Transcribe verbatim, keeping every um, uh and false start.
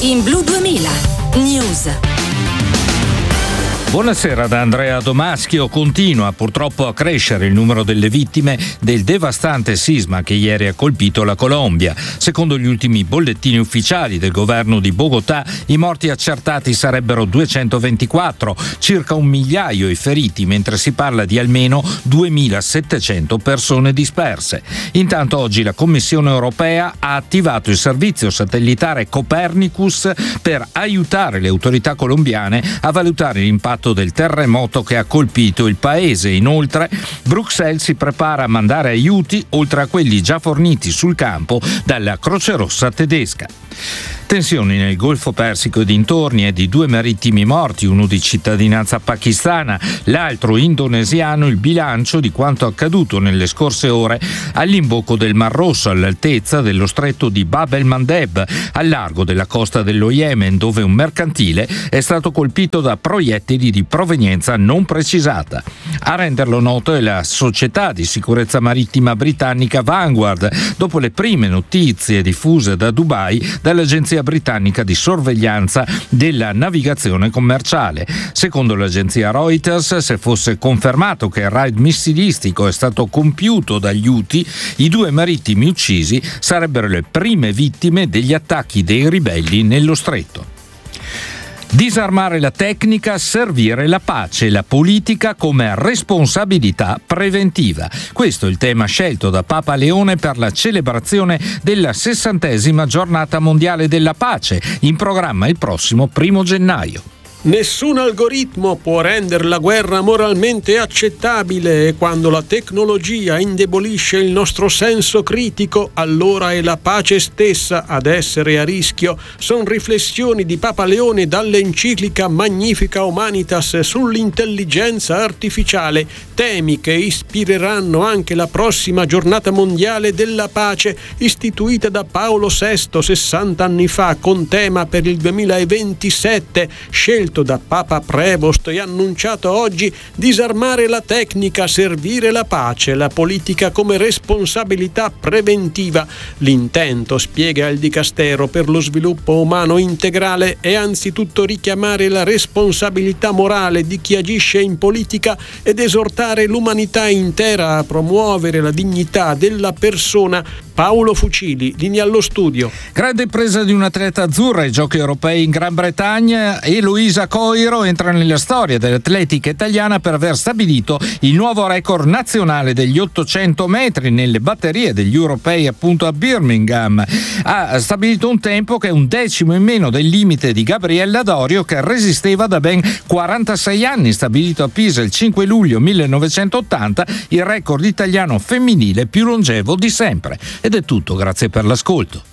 in Blu duemila News. Buonasera da Andrea Domaschio. Continua purtroppo a crescere il numero delle vittime del devastante sisma che ieri ha colpito la Colombia. Secondo gli ultimi bollettini ufficiali del governo di Bogotà, i morti accertati sarebbero duecentoventiquattro, circa un migliaio i feriti, mentre si parla di almeno duemilasettecento persone disperse. Intanto oggi la Commissione europea ha attivato il servizio satellitare Copernicus per aiutare le autorità colombiane a valutare l'impatto del terremoto che ha colpito il paese. Inoltre, Bruxelles si prepara a mandare aiuti oltre a quelli già forniti sul campo dalla Croce Rossa tedesca. Tensioni nel Golfo Persico e dintorni e di due marittimi morti, uno di cittadinanza pakistana, l'altro indonesiano, il bilancio di quanto accaduto nelle scorse ore all'imbocco del Mar Rosso, all'altezza dello stretto di Bab el-Mandeb, al largo della costa dello Yemen, dove un mercantile è stato colpito da proiettili di provenienza non precisata. A renderlo noto è la società di sicurezza marittima britannica Vanguard, dopo le prime notizie diffuse da Dubai dall'agenzia britannica di sorveglianza della navigazione commerciale. Secondo l'agenzia Reuters, se fosse confermato che il raid missilistico è stato compiuto dagli Houthi, i due marittimi uccisi sarebbero le prime vittime degli attacchi dei ribelli nello stretto. Disarmare la tecnica, servire la pace, la politica come responsabilità preventiva. Questo è il tema scelto da Papa Leone per la celebrazione della sessantesima giornata mondiale della pace, in programma il prossimo primo gennaio. Nessun algoritmo può rendere la guerra moralmente accettabile e quando la tecnologia indebolisce il nostro senso critico, allora è la pace stessa ad essere a rischio. Sono riflessioni di Papa Leone dall'enciclica Magnifica Humanitas sull'intelligenza artificiale, temi che ispireranno anche la prossima giornata mondiale della pace, istituita da Paolo sesto sessanta anni fa con tema per il duemilaventisette, scelto da Papa Prevost e annunciato oggi: disarmare la tecnica, servire la pace, la politica come responsabilità preventiva. L'intento, spiega il Dicastero per lo sviluppo umano integrale, è anzitutto richiamare la responsabilità morale di chi agisce in politica ed esortare l'umanità intera a promuovere la dignità della persona. Paolo Fucili, linea allo studio. Grande impresa di un atleta azzurra ai Giochi Europei in Gran Bretagna. Eloisa Coiro entra nella storia dell'atletica italiana per aver stabilito il nuovo record nazionale degli ottocento metri nelle batterie degli europei appunto a Birmingham. Ha stabilito un tempo che è un decimo in meno del limite di Gabriella Dorio, che resisteva da ben quarantasei anni, stabilito a Pisa il cinque luglio millenovecentottanta, il record italiano femminile più longevo di sempre. Ed è tutto, grazie per l'ascolto.